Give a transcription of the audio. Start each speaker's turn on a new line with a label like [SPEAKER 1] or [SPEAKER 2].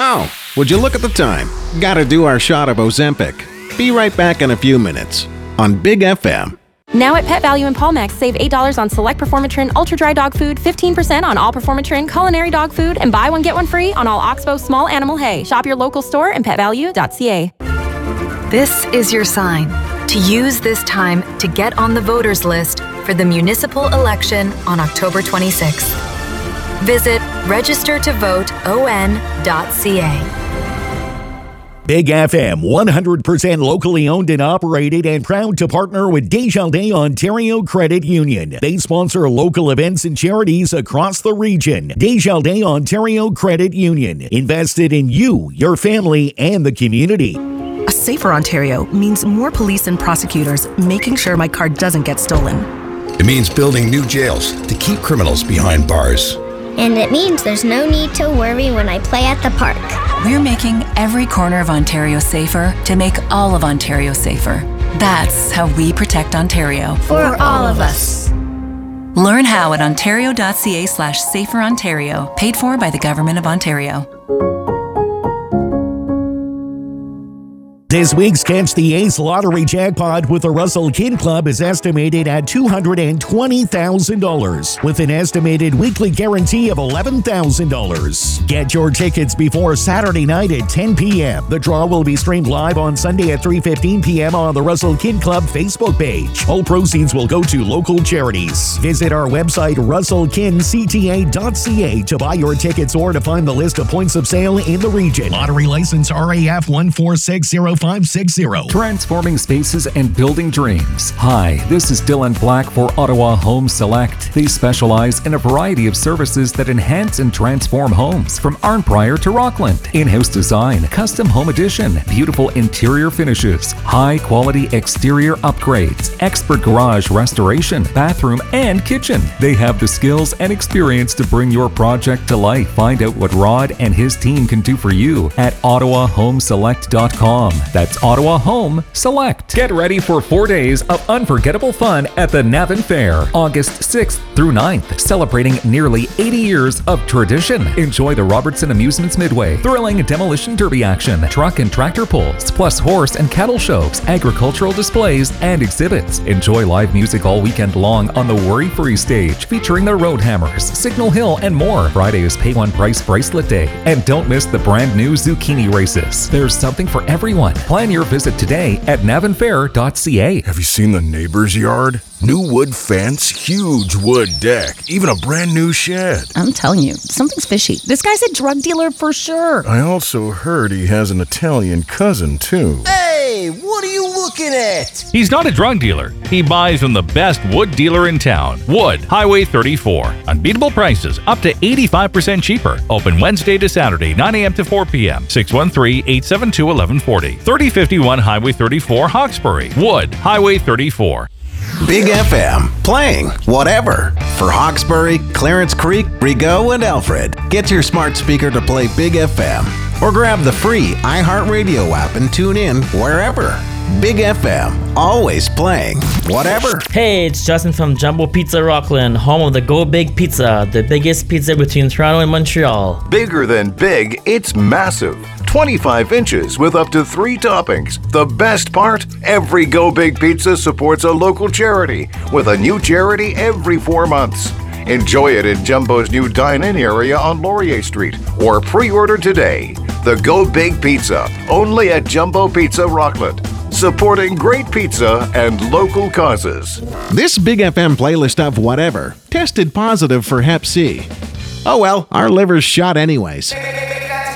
[SPEAKER 1] Oh, would you look at the time? Gotta do our shot of Ozempic. Be right back in a few minutes on Big FM.
[SPEAKER 2] Now at Pet Value and Paulmax, save $8 on select Performatrin Ultra Dry Dog Food, 15% on all Performatrin Culinary Dog Food, and buy one get one free on all Oxbow Small Animal Hay. Shop your local store and petvalue.ca.
[SPEAKER 3] This is your sign to use this time to get on the voters list for the municipal election on October 26th. Visit registertovoteon.ca.
[SPEAKER 4] Big FM, 100% locally owned and operated, and proud to partner with Desjardins Ontario Credit Union. They sponsor local events and charities across the region. Desjardins Ontario Credit Union, invested in you, your family, and the community.
[SPEAKER 5] A safer Ontario means more police and prosecutors making sure my car doesn't get stolen.
[SPEAKER 6] It means building new jails to keep criminals behind bars.
[SPEAKER 7] And it means there's no need to worry when I play at the park.
[SPEAKER 8] We're making every corner of Ontario safer to make all of Ontario safer. That's how we protect Ontario.
[SPEAKER 7] For all of us.
[SPEAKER 8] Learn how at ontario.ca/saferontario. Paid for by the Government of Ontario.
[SPEAKER 4] This week's Catch the Ace lottery jackpot with the Russell Kid Club is estimated at $220,000, with an estimated weekly guarantee of $11,000. Get your tickets before Saturday night at 10 p.m. The draw will be streamed live on Sunday at 3:15 p.m. on the Russell Kid Club Facebook page. All proceeds will go to local charities. Visit our website, russellkincta.ca, to buy your tickets or to find the list of points of sale in the region. Lottery license RAF 1460. 560.
[SPEAKER 9] Transforming spaces and building dreams. Hi, this is Dylan Black for Ottawa Home Select. They specialize in a variety of services that enhance and transform homes, from Arnprior to Rockland. In-house design, custom home addition, beautiful interior finishes, high-quality exterior upgrades, expert garage restoration, bathroom, and kitchen. They have the skills and experience to bring your project to life. Find out what Rod and his team can do for you at ottawahomeselect.com. That's Ottawa Home Select. Get ready for 4 days of unforgettable fun at the Navan Fair, August 6th through 9th, celebrating nearly 80 years of tradition. Enjoy the Robertson Amusements Midway, thrilling demolition derby action, truck and tractor pulls, plus horse and cattle shows, agricultural displays, and exhibits. Enjoy live music all weekend long on the Worry-Free stage, featuring the Roadhammers, Signal Hill, and more. Friday is Pay One Price Bracelet Day. And don't miss the brand new zucchini races. There's something for everyone. Plan your visit today at navanfair.ca.
[SPEAKER 6] Have you seen the neighbor's yard? New wood fence, huge wood deck, even a brand new shed.
[SPEAKER 5] I'm telling you, something's fishy. This guy's a drug dealer for sure.
[SPEAKER 6] I also heard he has an Italian cousin, too.
[SPEAKER 10] Hey, what are you looking at?
[SPEAKER 11] He's not a drug dealer. He buys from the best wood dealer in town. Wood, Highway 34. Unbeatable prices, up to 85% cheaper. Open Wednesday to Saturday, 9 a.m. to 4 p.m. 613-872-1140. 3051 Highway 34, Hawkesbury. Wood, Highway 34.
[SPEAKER 1] Big FM, playing whatever. For Hawkesbury, Clarence Creek, Rigaud, and Alfred. Get your smart speaker to play Big FM. Or grab the free iHeartRadio app and tune in wherever. Big FM, always playing whatever.
[SPEAKER 12] Hey, it's Justin from Jumbo Pizza Rockland, home of the Go Big Pizza, the biggest pizza between Toronto and Montreal.
[SPEAKER 13] Bigger than big, it's massive. 25 inches with up to 3 toppings. The best part? Every Go Big Pizza supports a local charity, with a new charity every 4 months. Enjoy it in Jumbo's new dine-in area on Laurier Street, or pre-order today. The Go Big Pizza, only at Jumbo Pizza Rockland. Supporting great pizza and local causes.
[SPEAKER 1] This Big FM playlist of whatever tested positive for Hep C. Oh well, our liver's shot anyways.